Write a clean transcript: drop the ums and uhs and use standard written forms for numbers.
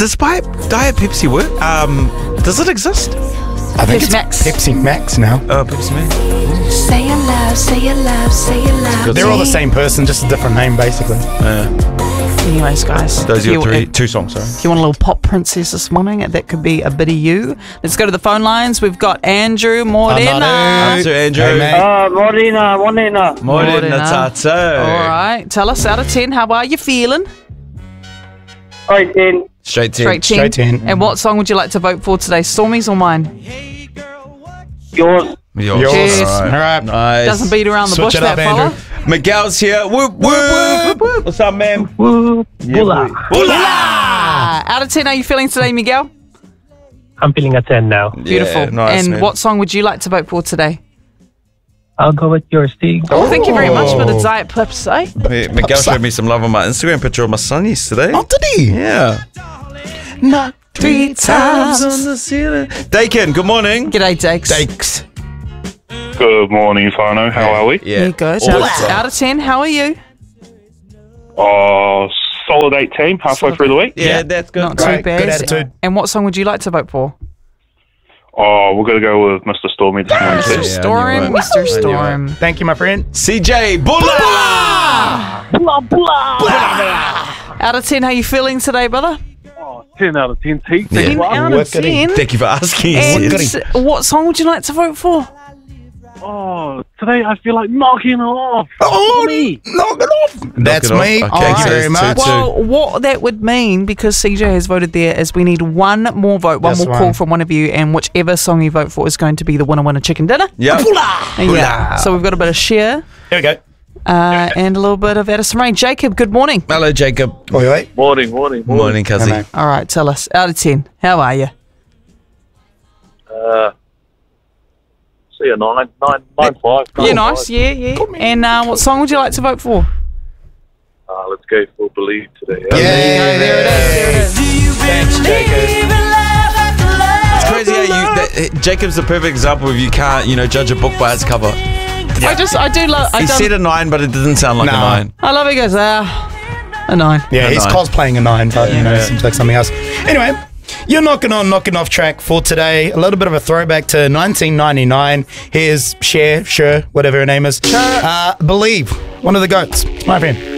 Does Diet Pepsi work? Does it exist? I think Pepsi it's Max. Pepsi Max now. Oh, Pepsi Max. Say it loud, say it loud, say it loud. They're all the same person, just a different name, basically. Anyways, guys. Those are your if two songs, sorry. If you want a little pop princess this morning, that could be a bit of you. Let's go to the phone lines. We've got Andrew Morena. Answer, Andrew. Hey, mate. Morena. Morena Tato. All right. Tell us out of 10, how are you feeling? Straight 10. Straight 10. Straight 10. And what song would you like to vote for today? Stormy's or mine? Yours. Yours. Cheers. All right. Nice. Doesn't beat around the Switch bush, it up, that fella. Andrew. Miguel's here. Whoop, whoop. What's up, man? Woo. Bula. Out of 10, how are you feeling today, Miguel? I'm feeling a 10 now. Beautiful. Yeah, nice, and man. what song would you like to vote for today? I'll go with yours, Steve. Oh, thank you very much for the Diet Pepsi. Hey, Miguel showed me some love on my Instagram picture of my son yesterday. Oh, did he? Yeah. Not 3 times. on the ceiling. Dakin, good morning. G'day, Jakes. Dakes. Good morning, Fano. How are we? Yeah. You good? Awesome. Out of 10, how are you? Oh, solid 8 team, halfway through the week. Yeah, that's good. Not too Great, bad. good attitude. And what song would you like to vote for? Oh, we're going to go with Mr. Stormy this morning, Mr. too. Storm, I knew it. Mr. I knew Storm. Thank you, my friend. CJ Bulla. Out of 10, how you feeling today, brother? 10 out of 10, T. 10 out of Wickedy. 10. Thank you for asking. And what song would you like to vote for? Oh, today I feel like knocking it off. Oh, Me. knock it off. That's it off. me. Okay, Thank you so very it's much. 2-2. Well, what that would mean, because CJ has voted there, is we need one more vote, one That's more call right. from one of you, and whichever song you vote for is going to be the winner chicken dinner. Yep. Yeah. So we've got a bit of Cher Here we go. and a little bit of Addison Rae. Jacob, good morning. Hello, Jacob. Wait. Morning. Morning, Hey, cousin. mate. All right, tell us. Out of 10, how are you? See a 9, 5. You're nice, yeah. And what song would you like to vote for? Let's go for Believe today. Yeah, there it is. Thanks, Jacob. It's crazy how Jacob's the perfect example of you can't, judge a book by its cover. I do love. He said a 9, but it didn't sound like a No. 9. I love it. He goes, a 9. Yeah, A he's 9. cosplaying a 9, but it seems like something else. Anyway, you're knocking off track for today. A little bit of a throwback to 1999. Here's Cher, whatever her name is. Believe, one of the goats. My friend.